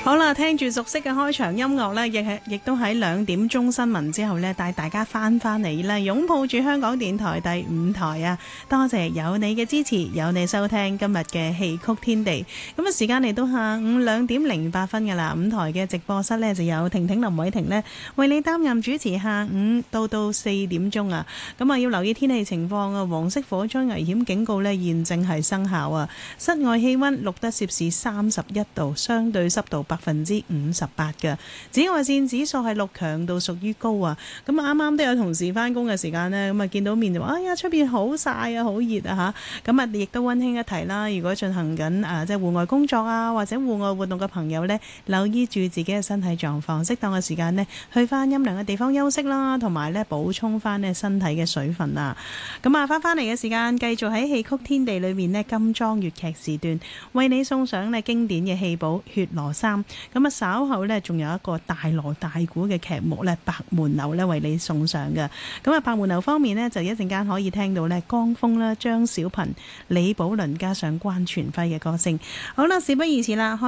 好啦，聽住熟悉嘅開場音樂呢，亦都喺2點鐘新聞之後呢，帶大家翻嚟啦，擁抱住香港電台第5台啊！多謝有你嘅支持，有你收聽今日嘅戲曲天地。咁啊，時間嚟到下午2點08分㗎啦，5台嘅直播室呢，就有婷婷林偉婷呢，為你擔任主持，下午到4點鐘啊！咁啊，要留意天氣情況啊，黃色火災危險警告呢，現正係生效啊！室外氣溫錄得攝氏31度，相對濕度58%嘅，紫外線指數係6，強度屬於高啊！咁啱啱都有同事翻工嘅時間呢，咁啊見到面就話：哎呀，出邊好曬啊，好熱啊嚇！咁啊，亦都溫馨一提啦，如果進行緊即係戶外工作啊，或者戶外活動嘅朋友呢，留意住自己嘅身體狀況，適當嘅時間呢，去翻陰涼嘅地方休息啦，同埋呢補充翻呢身體嘅水分啊！咁啊，翻嚟嘅時間繼續喺戲曲天地裏面呢，金裝粵劇時段為你送上呢經典嘅戲寶《血羅衫》。咁啊，稍後呢，仲有一個大鑼大鼓嘅劇目呢，《白門樓》呢為你送上嘅。咁啊，《白門樓》方面呢，就一陣間可以聽到呢江峰啦、張小鵬、李寶麟加上關傳輝嘅歌聲。好啦，事不宜遲啦。